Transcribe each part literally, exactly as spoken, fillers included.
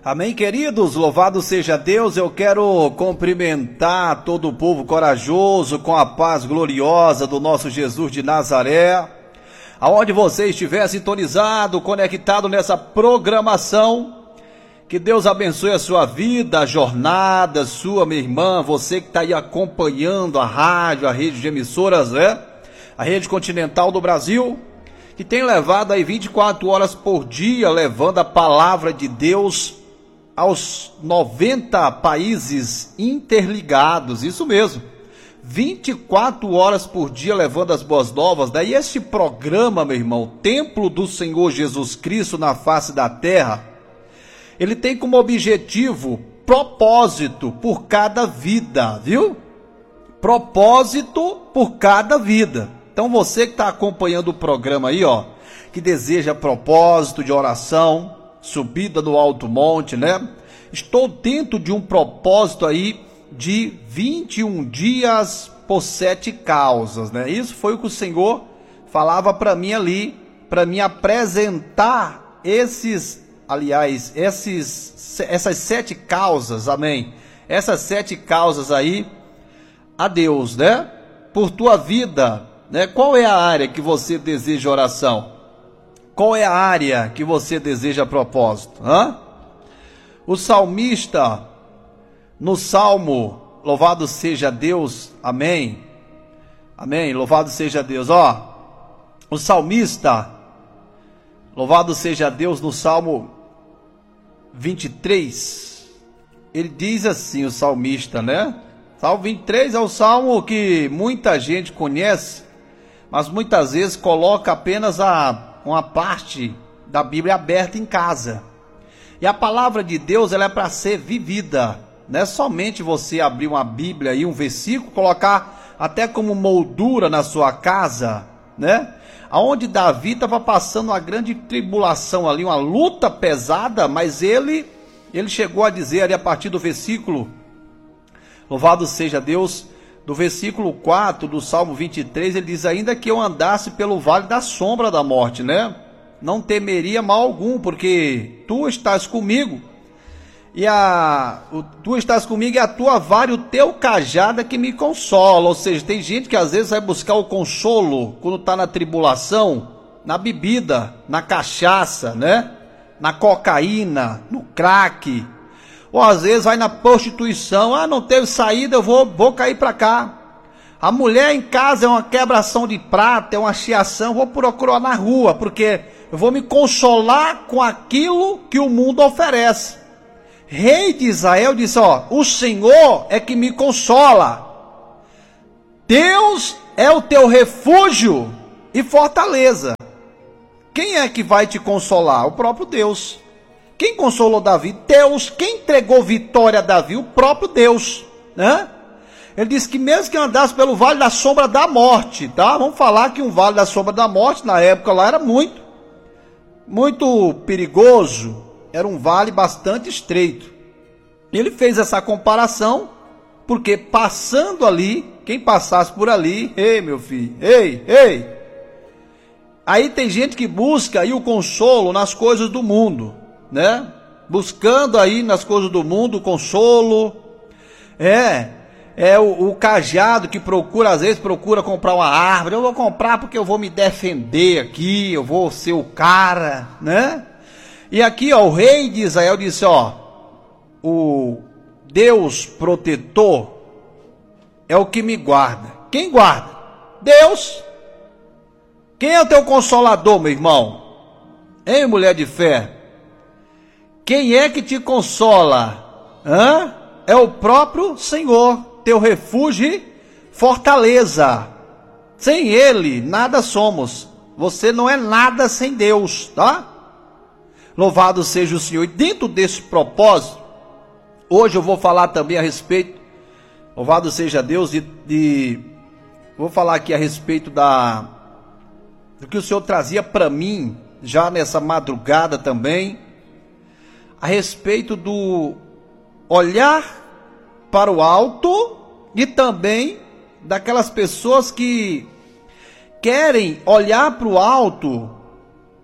Amém, queridos? Louvado seja Deus. Eu quero cumprimentar todo o povo corajoso com a paz gloriosa do nosso Jesus de Nazaré. Aonde você estiver sintonizado, conectado nessa programação, que Deus abençoe a sua vida, a jornada sua, minha irmã, você que está aí acompanhando a rádio, a rede de emissoras, né? A rede continental do Brasil, que tem levado aí vinte e quatro horas por dia, levando a palavra de Deus aos noventa países interligados, isso mesmo, vinte e quatro horas por dia levando as boas novas. Daí este programa, meu irmão, Templo do Senhor Jesus Cristo na face da terra, ele tem como objetivo propósito por cada vida, viu? Propósito por cada vida. Então você que está acompanhando o programa aí, ó, que deseja propósito de oração, subida no alto monte, né? Estou dentro de um propósito aí de vinte e um dias por sete causas, né? Isso foi o que o Senhor falava para mim ali, para me apresentar esses, aliás, esses, essas sete causas, amém? Essas sete causas aí a Deus, né? Por tua vida, né? Qual é a área que você deseja oração? Qual é a área que você deseja propósito? Hã? O salmista, no Salmo, louvado seja Deus, amém, amém, louvado seja Deus, ó, o salmista, louvado seja Deus, no Salmo vinte e três, ele diz assim, o salmista, né? Salmo vinte e três é o salmo que muita gente conhece, mas muitas vezes coloca apenas a uma parte da Bíblia aberta em casa. E a palavra de Deus, ela é para ser vivida. Não é somente você abrir uma Bíblia e um versículo, colocar até como moldura na sua casa, né? Aonde Davi estava passando uma grande tribulação ali, uma luta pesada, mas ele, ele chegou a dizer ali a partir do versículo, louvado seja Deus, do versículo quatro do Salmo vinte e três, ele diz: ainda que eu andasse pelo vale da sombra da morte, né? Não temeria mal algum, porque tu estás comigo, e a, o, tu estás comigo e a tua vara e o teu cajado é que me consola. Ou seja, tem gente que às vezes vai buscar o consolo, quando está na tribulação, na bebida, na cachaça, né? Na cocaína, no crack, ou às vezes vai na prostituição. Ah, não teve saída, eu vou, vou cair para cá. A mulher em casa é uma quebração de prata, é uma chiação, vou procurar na rua, porque eu vou me consolar com aquilo que o mundo oferece. Rei de Israel disse, ó, o Senhor é que me consola. Deus é o teu refúgio e fortaleza. Quem é que vai te consolar? O próprio Deus. Quem consolou Davi? Deus. Quem entregou vitória a Davi? O próprio Deus, né? Ele disse que mesmo que andasse pelo vale da sombra da morte, tá? Vamos falar que um vale da sombra da morte, na época lá, era muito, muito perigoso. Era um vale bastante estreito. Ele fez essa comparação, porque passando ali, quem passasse por ali, ei meu filho, ei, ei. Aí tem gente que busca aí o consolo nas coisas do mundo, né? Buscando aí nas coisas do mundo o consolo, é, é o, o cajado que procura, às vezes procura comprar uma árvore. Eu vou comprar porque eu vou me defender aqui, eu vou ser o cara, né? E aqui, ó, o rei de Israel disse, ó, o Deus protetor é o que me guarda. Quem guarda? Deus. Quem é o teu consolador, meu irmão? Hein, mulher de fé? Quem é que te consola? Hã? É o próprio Senhor, teu refúgio e fortaleza. Sem Ele, nada somos. Você não é nada sem Deus, tá? Louvado seja o Senhor. E dentro desse propósito, hoje eu vou falar também a respeito, louvado seja Deus, de, de vou falar aqui a respeito da, do que o Senhor trazia para mim, já nessa madrugada também, a respeito do olhar para o alto e também daquelas pessoas que querem olhar para o alto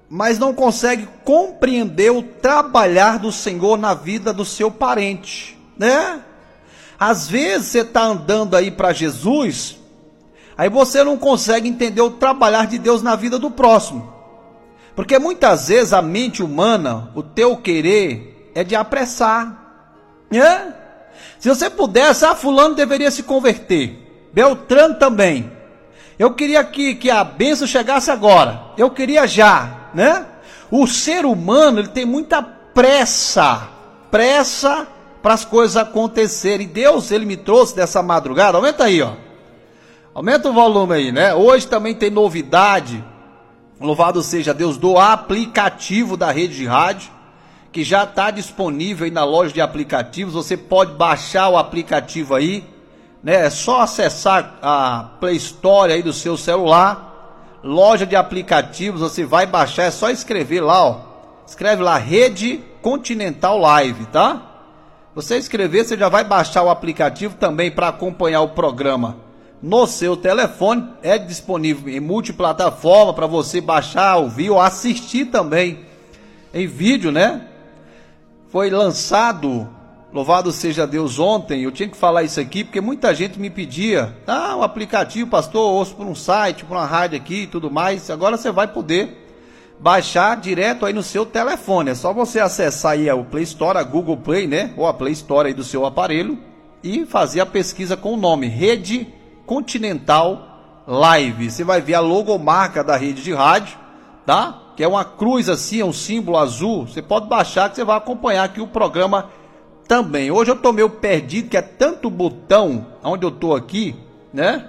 mas não consegue compreender o trabalhar do Senhor na vida do seu parente, né? Às vezes você está andando aí para Jesus, aí você não consegue entender o trabalhar de Deus na vida do próximo. Porque muitas vezes a mente humana, o teu querer é de apressar, né? Se você pudesse, ah, fulano deveria se converter, Beltrano também. Eu queria que, que a bênção chegasse agora, eu queria já, né? O ser humano, ele tem muita pressa, pressa para as coisas acontecerem. E Deus, ele me trouxe dessa madrugada, aumenta aí, ó. Aumenta o volume aí, né? Hoje também tem novidade, louvado seja Deus, do aplicativo da Rede de Rádio, que já está disponível aí na loja de aplicativos. Você pode baixar o aplicativo aí, né? É só acessar a Play Store aí do seu celular, loja de aplicativos, você vai baixar, é só escrever lá, ó. Escreve lá, Rede Continental Live, tá? Você escrever, você já vai baixar o aplicativo também para acompanhar o programa no seu telefone. É disponível em multiplataforma para você baixar, ouvir ou assistir também em vídeo, né? Foi lançado, louvado seja Deus, ontem. Eu tinha que falar isso aqui porque muita gente me pedia, ah, o aplicativo, pastor, ouço por um site, por uma rádio aqui e tudo mais. Agora você vai poder baixar direto aí no seu telefone. É só você acessar aí o Play Store, a Google Play, né? Ou a Play Store aí do seu aparelho e fazer a pesquisa com o nome Rede Continental Live. Você vai ver a logomarca da rede de rádio, tá? Que é uma cruz assim, é um símbolo azul. Você pode baixar que você vai acompanhar aqui o programa também. Hoje eu tô meio perdido, que é tanto botão onde eu tô aqui, né?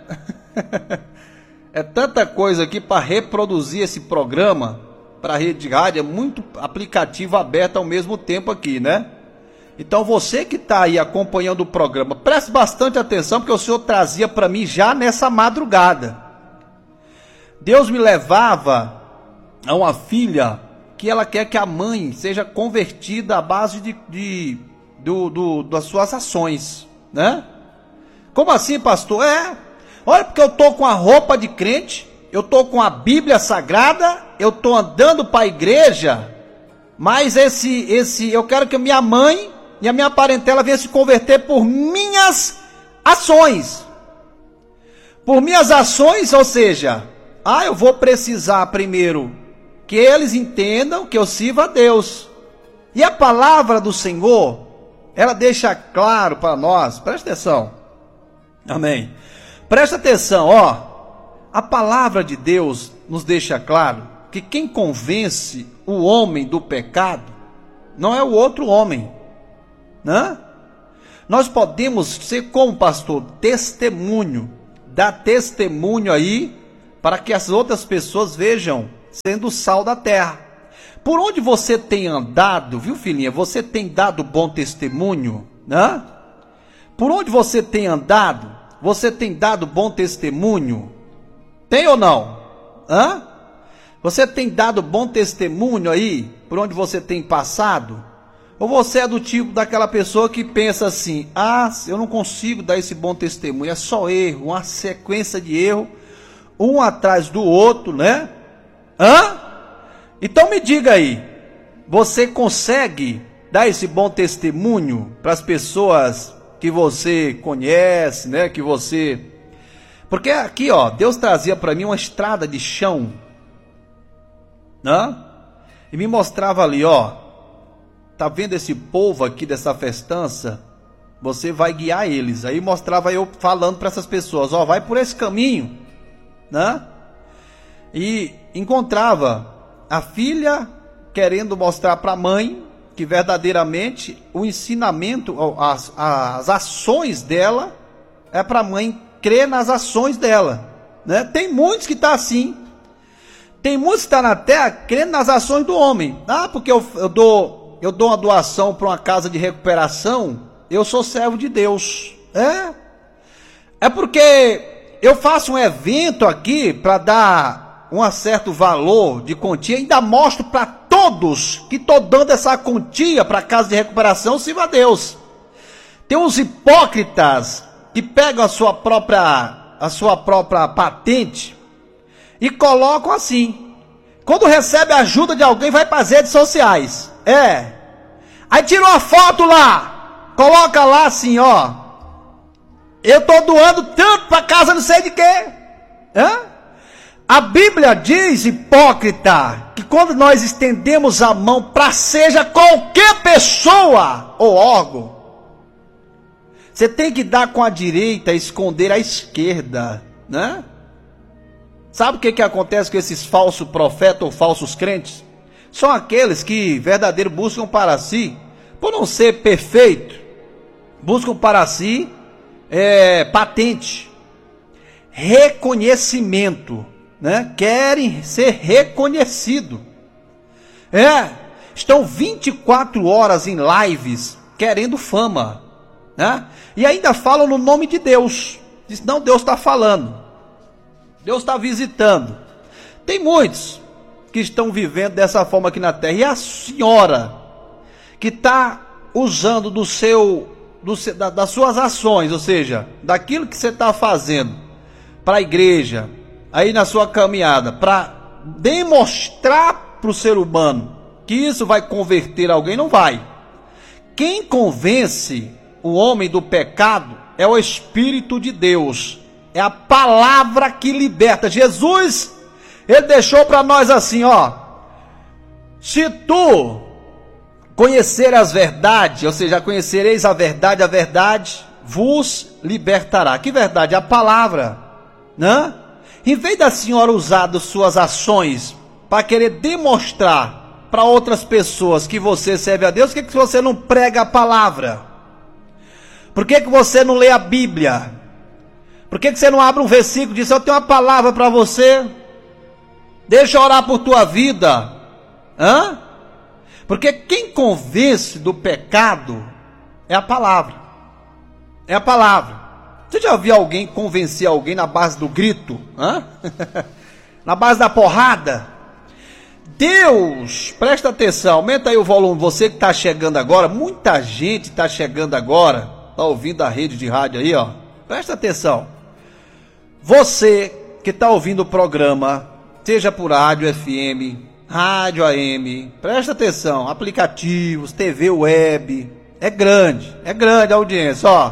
É tanta coisa aqui para reproduzir esse programa para a rede de rádio, é muito aplicativo aberto ao mesmo tempo aqui, né? Então você que está aí acompanhando o programa, preste bastante atenção, porque o Senhor trazia para mim já nessa madrugada. Deus me levava a uma filha que ela quer que a mãe seja convertida à base de, de, do, do, das suas ações, né? Como assim, pastor? É, olha, porque eu tô com a roupa de crente, eu tô com a Bíblia Sagrada, eu tô andando para a igreja, mas esse, esse, eu quero que minha mãe e a minha parentela venha se converter por minhas ações. Por minhas ações, ou seja, ah, eu vou precisar primeiro que eles entendam que eu sirvo a Deus. E a palavra do Senhor, ela deixa claro para nós, presta atenção, amém, presta atenção, ó, a palavra de Deus nos deixa claro que quem convence o homem do pecado não é o outro homem, né? Nós podemos ser como pastor, testemunho, dar testemunho aí, para que as outras pessoas vejam sendo o sal da terra. Por onde você tem andado, viu, filhinha? Você tem dado bom testemunho, né? Por onde você tem andado, você tem dado bom testemunho? Tem ou não? Hã? Você tem dado bom testemunho aí, por onde você tem passado? Ou você é do tipo daquela pessoa que pensa assim, ah, eu não consigo dar esse bom testemunho, é só erro, uma sequência de erro, um atrás do outro, né? Hã? Então me diga aí, você consegue dar esse bom testemunho para as pessoas que você conhece, né? Que você... Porque aqui, ó, Deus trazia para mim uma estrada de chão, né? E me mostrava ali, ó, tá vendo esse povo aqui dessa festança? Você vai guiar eles. Aí mostrava eu falando para essas pessoas, ó, vai por esse caminho, né? E encontrava a filha querendo mostrar para a mãe que verdadeiramente o ensinamento, as, as ações dela é para a mãe crer nas ações dela, né? Tem muitos que tá assim, tem muitos que tá na terra crendo nas ações do homem. Ah, porque eu, eu dou eu dou uma doação para uma casa de recuperação, eu sou servo de Deus. É, é porque eu faço um evento aqui para dar um certo valor de quantia, ainda mostro para todos que estou dando essa quantia para a casa de recuperação, sirva a Deus. Tem uns hipócritas que pegam a sua própria, a sua própria patente e colocam assim, quando recebe a ajuda de alguém, vai para as redes sociais. É. Aí tira uma foto lá, coloca lá assim, ó. Eu tô doando tanto para casa não sei de quê. Hã? A Bíblia diz, hipócrita, que quando nós estendemos a mão para seja qualquer pessoa ou órgão, você tem que dar com a direita e esconder a esquerda, né? Sabe o que, que acontece com esses falsos profetas ou falsos crentes? São aqueles que verdadeiro buscam para si, por não ser perfeito, buscam para si é, patente, reconhecimento, né? Querem ser reconhecido. É, estão vinte e quatro horas em lives querendo fama, né? E ainda falam no nome de Deus. Diz, não, Deus está falando, Deus está visitando. Tem muitos que estão vivendo dessa forma aqui na terra. E a senhora que está usando do seu, do seu da, das suas ações, ou seja, daquilo que você está fazendo para a igreja, aí na sua caminhada, para demonstrar para o ser humano que isso vai converter alguém, não vai. Quem convence o homem do pecado é o Espírito de Deus, é a palavra que liberta. Jesus, ele deixou para nós assim, ó: se tu conhecer as verdades, ou seja, conhecereis a verdade, a verdade vos libertará. Que verdade? A palavra, né? Em vez da senhora usar das suas ações para querer demonstrar para outras pessoas que você serve a Deus, por que, que você não prega a palavra? Por que, que você não lê a Bíblia? Por que, que você não abre um versículo e diz, eu tenho uma palavra para você, deixa eu orar por tua vida? Hã? Porque quem convence do pecado é a palavra. É a palavra. Você já viu alguém convencer alguém na base do grito? Hã? Na base da porrada? Deus, presta atenção, aumenta aí o volume, você que está chegando agora, muita gente está chegando agora, está ouvindo a rede de rádio aí, ó. Presta atenção. Você que está ouvindo o programa, seja por rádio F M, rádio A M, presta atenção, aplicativos, T V web, é grande, é grande a audiência, ó.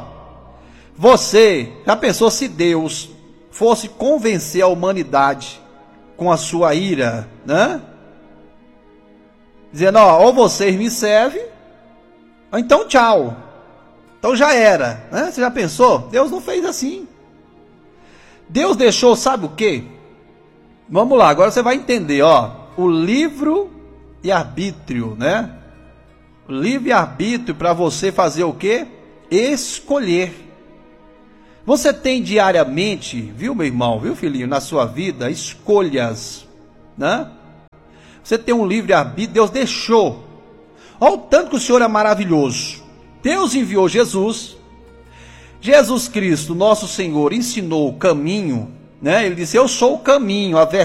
Você já pensou se Deus fosse convencer a humanidade com a sua ira, né? Dizendo, ó, ou vocês me servem, ou então tchau. Então já era, né? Você já pensou? Deus não fez assim. Deus deixou, sabe o quê? Vamos lá, agora você vai entender, ó. O livro e arbítrio, né? O livre arbítrio para você fazer o quê? Escolher. Você tem diariamente, viu, meu irmão, viu, filhinho, na sua vida, escolhas, né? Você tem um livre arbítrio, Deus deixou. Olha o tanto que o Senhor é maravilhoso. Deus enviou Jesus. Jesus Cristo, nosso Senhor, ensinou o caminho, né? Ele disse, eu sou o caminho, a verdade.